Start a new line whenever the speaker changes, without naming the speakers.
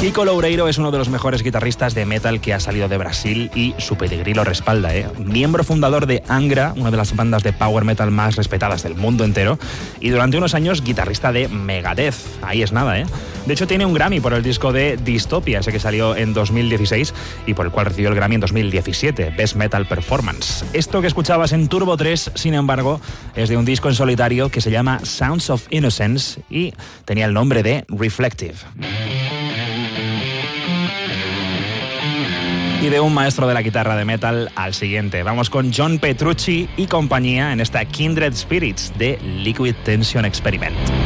Nico Loureiro es uno de los mejores guitarristas de metal que ha salido de Brasil y su pedigrí lo respalda, Miembro fundador de Angra, una de las bandas de power metal más respetadas del mundo entero, y durante unos años guitarrista de Megadeth. Ahí es nada, De hecho, tiene un Grammy por el disco de Dystopia, ese que salió en 2016 y por el cual recibió el Grammy en 2017, Best Metal Performance. Esto que escuchabas en Turbo 3, sin embargo, es de un disco en solitario que se llama Sounds of Innocence y tenía el nombre de Reflective. Y de un maestro de la guitarra de metal al siguiente. Vamos con John Petrucci y compañía en esta Kindred Spirits de Liquid Tension Experiment.